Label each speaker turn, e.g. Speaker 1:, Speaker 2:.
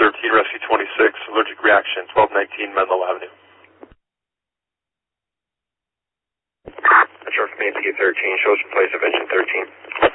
Speaker 1: 13, Rescue 26, allergic reaction, 1219 Menlo Avenue.
Speaker 2: Short from APU 13, shows in place of engine 13.